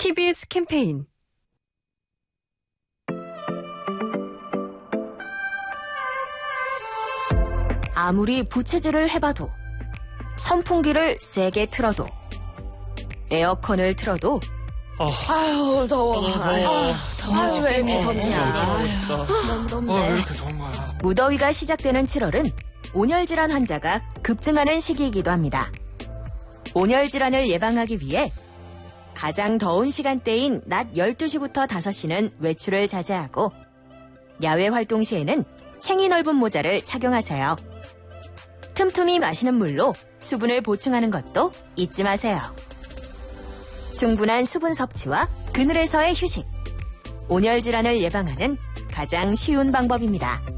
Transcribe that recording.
TBS 캠페인. 아무리 부채질을 해봐도, 선풍기를 세게 틀어도, 에어컨을 틀어도, 아유 더워. 아유 왜 이렇게 덥냐. 너무 덥네. 왜 이렇게 더운 거야? 무더위가 시작되는 7월은 온열질환 환자가 급증하는 시기이기도 합니다. 온열질환을 예방하기 위해 가장 더운 시간대인 낮 12시부터 5시는 외출을 자제하고, 야외 활동 시에는 챙이 넓은 모자를 착용하세요. 틈틈이 마시는 물로 수분을 보충하는 것도 잊지 마세요. 충분한 수분 섭취와 그늘에서의 휴식. 온열 질환을 예방하는 가장 쉬운 방법입니다.